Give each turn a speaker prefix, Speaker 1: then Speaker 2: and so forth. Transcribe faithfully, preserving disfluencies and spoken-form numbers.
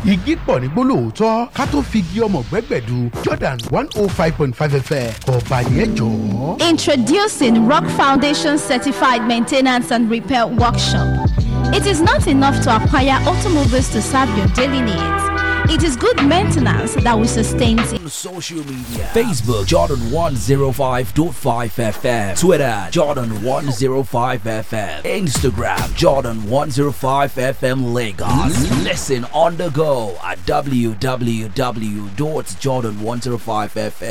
Speaker 1: igi pọ̀ ní gbólóòótọ́ ká tó fi igi ọmọ gbẹ́gbẹ̀du Jordan one oh five point five F M ọba yẹn jọ̀ọ́.
Speaker 2: Introducing Rock Foundation Certified Maintenance and Repair Workshop. It is not enough to acquire automobiles to serve your daily needs. It is good maintenance that will sustain it.
Speaker 3: Social media: Facebook Jordan one oh five point five F M, Twitter Jordan one oh five F M, Instagram Jordan one oh five F M Lagos. Listen on the go at w w w dot jordan one oh five f m